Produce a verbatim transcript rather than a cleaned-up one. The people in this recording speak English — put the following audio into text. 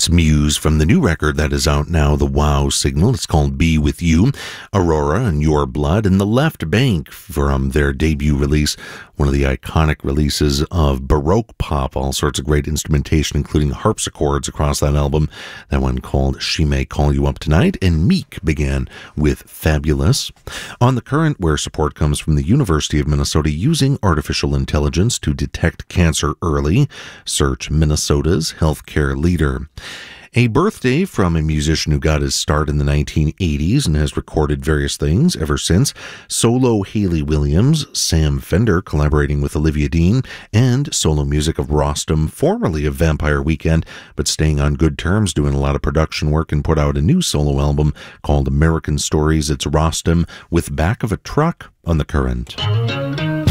It's Muse from the new record that is out now, The Wow Signal. It's called Be With You. Aurora and Your Blood, and The Left Bank from their debut release, one of the iconic releases of Baroque pop. All sorts of great instrumentation, including harpsichords across that album. That one called She May Call You Up Tonight. And Meek began with Fabulous. On The Current, where support comes from the University of Minnesota using artificial intelligence to detect cancer early. Search Minnesota's healthcare leader. A birthday from a musician who got his start in the nineteen eighties and has recorded various things ever since. Solo Hayley Williams, Sam Fender collaborating with Olivia Dean, and solo music of Rostam, formerly of Vampire Weekend, but staying on good terms, doing a lot of production work, and put out a new solo album called American Stories. It's Rostam with Back of a Truck on The Current.